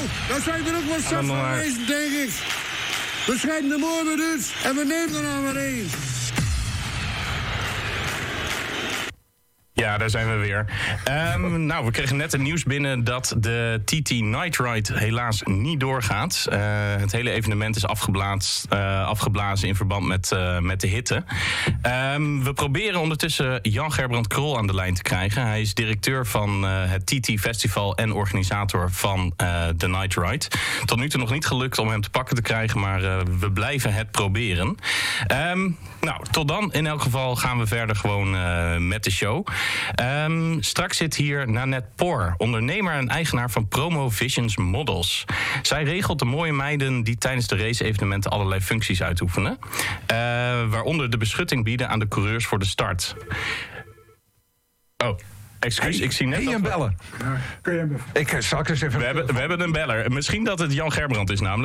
dat zijn er ook wel zat van geweest, denk ik. We schrijven de mooi met dus en we nemen er nou maar één. Ja, daar zijn we weer. Nou, we kregen net het nieuws binnen dat de TT Night Ride helaas niet doorgaat. Het hele evenement is afgeblazen in verband met de hitte. We proberen ondertussen Jan Gerbrand Krol aan de lijn te krijgen. Hij is directeur van het TT Festival en organisator van de Night Ride. Tot nu toe nog niet gelukt om hem te pakken te krijgen, maar we blijven het proberen. Nou, tot dan. In elk geval gaan we verder gewoon met de show. Straks zit hier Nanette Poor, ondernemer en eigenaar van Promo Visions Models. Zij regelt de mooie meiden die tijdens de race-evenementen allerlei functies uitoefenen. Waaronder de beschutting bieden aan de coureurs voor de start. Oh, excuus, ik zie net een beller. Kun je hem even... Ik zal eens even... We hebben een beller. Misschien dat het Jan Gerbrand is namelijk.